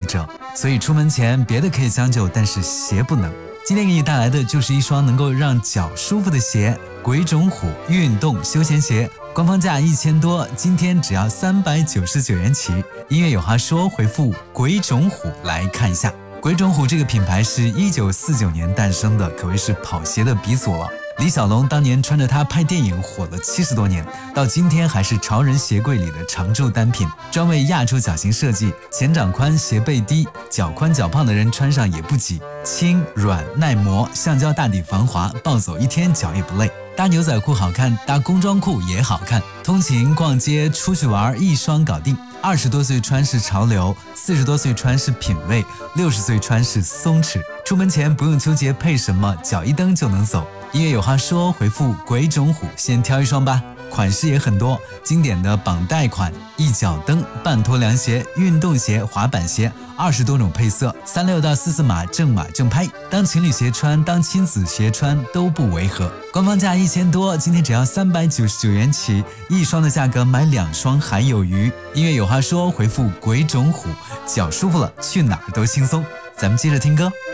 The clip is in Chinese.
者，所以出门前别的可以将就，但是鞋不能。今天给你带来的就是一双能够让脚舒服的鞋——鬼冢虎运动休闲鞋，官方价1000多，今天只要399元起。音乐有话说，回复鬼冢虎来看一下。鬼冢虎这个品牌是1949年诞生的，可谓是跑鞋的鼻祖了。李小龙当年穿着它拍电影火了70多年，到今天还是潮人鞋柜里的常驻单品，专为亚洲脚型设计，前掌宽，鞋背低，脚宽脚胖的人穿上也不挤，轻软耐磨，橡胶大底防滑，暴走1天脚也不累。搭牛仔裤好看，搭工装裤也好看，通勤逛街出去玩一双搞定。20多岁穿是潮流，40多岁穿是品味，60岁穿是松弛。出门前不用纠结配什么，脚一蹬就能走。音乐有话说，回复鬼冢虎先挑一双吧，款式也很多，经典的绑带款、一脚蹬、半拖凉鞋、运动鞋、滑板鞋，20多种配色，36到44码正码正拍，当情侣鞋穿，当亲子鞋穿都不违和。官方价1000多，今天只要399元起，一双的价格买2双还有余。音乐有话说，回复鬼冢虎，脚舒服了，去哪儿都轻松。咱们接着听歌。